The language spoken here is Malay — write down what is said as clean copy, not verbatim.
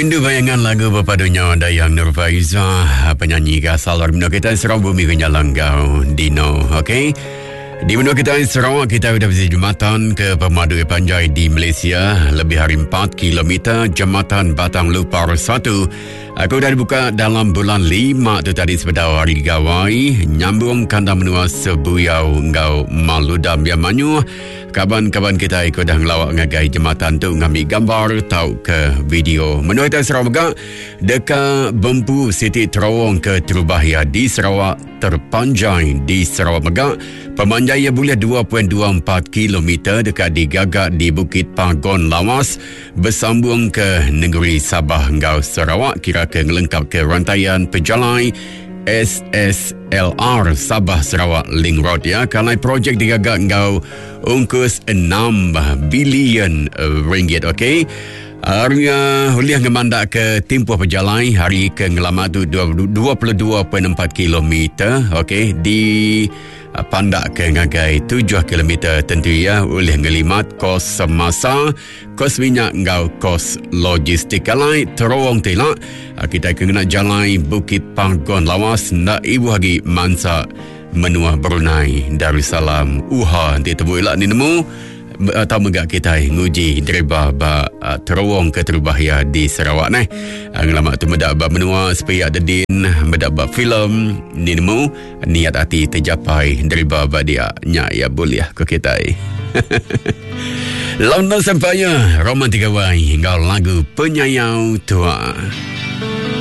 Rindu bayangan lagu berpadunya Dayang Nur Faizah, penyanyi asal dari benua kita Sarawak Bumi Kenyalanggau Dino. Okey, di benua kita Sarawak kita sudah bersih jambatan ke Pemadu Panjai di Malaysia lebih hari 4 km jambatan Batang Lupar 1. Aku dah dibuka dalam bulan 5 tu tadi sepedau hari gawai nyambung kandang menua Sebuyau Ngau Maludam Biamanyu. Kaban-kaban kita ikut dah ngelawak ngagai jembatan tu ngambil gambar tau ke video. Menurut Sarawak dekat Bempu Siti Terowong ke Terubahia di Sarawak terpanjang di Sarawak Megak. Pemanjaya boleh 2.24 km dekat di Gagak di Bukit Pagon Lawas bersambung ke negeri Sabah Ngau Sarawak kira ke ngelengkap ke rantaian pejalan SSLR Sabah Sarawak Link Road ya. Kalau projek digagak Ngau ungkus 6 bilion ringgit. Okey, harga huliah ngemandak ke tempoh perjalanan hari ke ngelamat tu 22.4 km. Okey, di pandak ke ngagai 7 km tentu ya. Oleh ngelimat kos semasa, kos minyak ngau kos logistik. Kalau terowong telak kita kena jalan Bukit Pagon Lawas nak ibu lagi mansa menua Brunei Darussalam Uha nanti temu elak ni nemu atau megak kita nguji dereba ba terowong ke Terubahia di Sarawak ni. Ngelamak tu medak ba menua supaya dedin medak ba filem ni nemu niat hati tercapai dereba ba dia nya ya boleh ke kita. Launa sampainya romantika wai hingga lagu penyayau tua.